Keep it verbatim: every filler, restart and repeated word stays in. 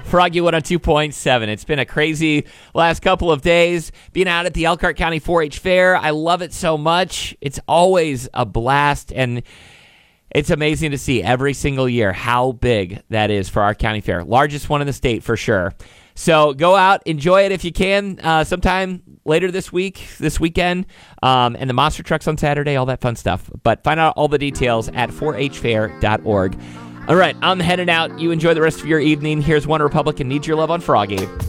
Froggy one oh two point seven. It's been a crazy last couple of days being out at the Elkhart County four H Fair. I love it so much. It's always a blast, and it's amazing to see every single year how big that is for our county fair. Largest one in the state for sure. So go out, enjoy it if you can, uh, sometime later this week, this weekend, um, and the monster trucks on Saturday, all that fun stuff. But find out all the details at four h fair dot org. All right, I'm heading out. You enjoy the rest of your evening. Here's One Republican Needs Your Love on Froggy.